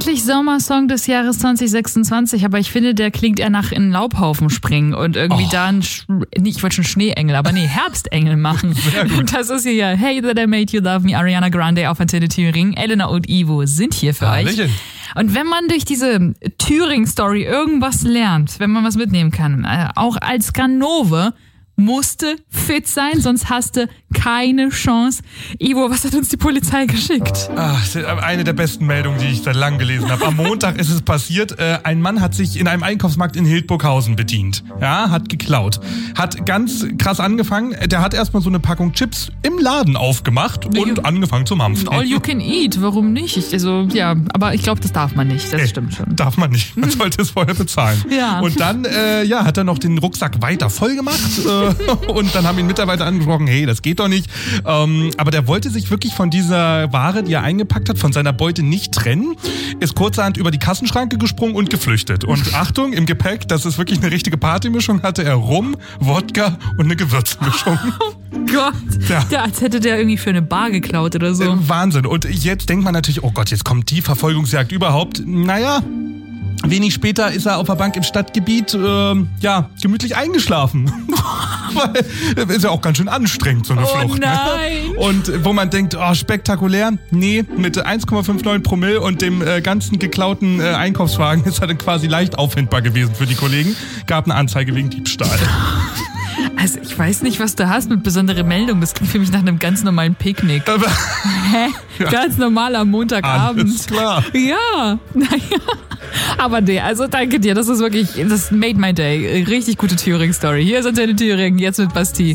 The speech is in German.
eigentlich Sommersong des Jahres 2026, aber ich finde, der klingt eher nach in einen Laubhaufen springen und irgendwie ich wollte schon Schneeengel, aber nee, Herbstengel machen. Und das ist hier ja Hey That I Made You Love Me, Ariana Grande auf Antenne Thüringen. Elena und Ivo sind hier für euch. Und wenn man durch diese Thüringen-Story irgendwas lernt, wenn man was mitnehmen kann, auch als Ganove, musste fit sein, sonst hast du keine Chance. Ivo, was hat uns die Polizei geschickt? Eine der besten Meldungen, die ich seit langem gelesen habe. Am Montag ist es passiert, ein Mann hat sich in einem Einkaufsmarkt in Hildburghausen bedient. Ja, hat geklaut. Hat ganz krass angefangen. Der hat erstmal so eine Packung Chips im Laden aufgemacht und angefangen zu mampfen. All you can eat, warum nicht? Aber ich glaube, das darf man nicht. Das stimmt schon. Darf man nicht. Man sollte es vorher bezahlen. Ja. Und dann hat er noch den Rucksack weiter voll gemacht. Und dann haben ihn Mitarbeiter angesprochen, hey, das geht doch nicht. Aber der wollte sich wirklich von dieser Ware, die er eingepackt hat, von seiner Beute nicht trennen, ist kurzerhand über die Kassenschranke gesprungen und geflüchtet. Und Achtung, im Gepäck, das ist wirklich eine richtige Partymischung, hatte er Rum, Wodka und eine Gewürzmischung. Gott, ja, als hätte der irgendwie für eine Bar geklaut oder so. Wahnsinn. Und jetzt denkt man natürlich, oh Gott, jetzt kommt die Verfolgungsjagd überhaupt. Naja, wenig später ist er auf der Bank im Stadtgebiet, gemütlich eingeschlafen. Weil ist ja auch ganz schön anstrengend, so eine Flucht. Nein. Ne? Und wo man denkt, spektakulär, nee, mit 1,59 Promille und dem ganzen geklauten Einkaufswagen ist er dann quasi leicht auffindbar gewesen für die Kollegen. Gab eine Anzeige wegen Diebstahl. Also ich weiß nicht, was du hast mit besondere Meldungen. Das klingt für mich nach einem ganz normalen Picknick. Hä? Ja. Ganz normal am Montagabend. Alles klar. Ja, naja. Aber nee, also danke dir. Das ist wirklich, das made my day. Richtig gute Thüringen-Story. Hier ist Antenne Thüringen, jetzt mit Basti.